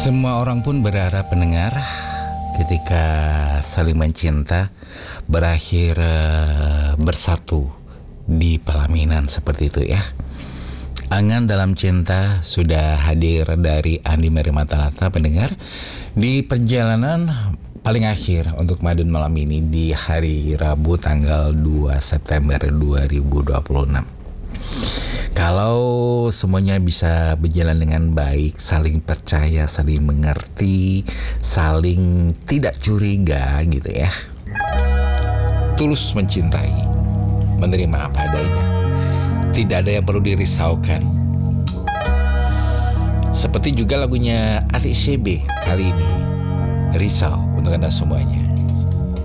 Semua orang pun berharap pendengar ketika saling mencinta berakhir bersatu di pelaminan seperti itu ya. Angan dalam cinta sudah hadir dari Andi Merimatalata pendengar di perjalanan paling akhir untuk Madun malam ini di hari Rabu tanggal 2 September 2026. Kalau semuanya bisa berjalan dengan baik, saling percaya, saling mengerti, saling tidak curiga gitu ya. Tulus mencintai, menerima apa adanya. Tidak ada yang perlu dirisaukan. Seperti juga lagunya Ali CB kali ini, Risau untuk Anda semuanya.